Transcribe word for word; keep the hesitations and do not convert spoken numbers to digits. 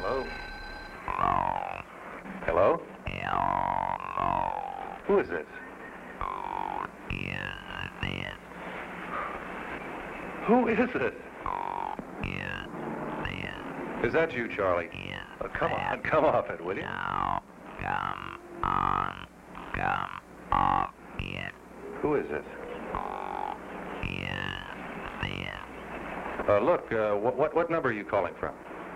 Hello? Hello? Who is this? Who is it? Is that you, Charlie? Oh, come on, come off it, will you? Come on, come off it. Who is this? Uh, look, uh, what, what, what number are you calling from?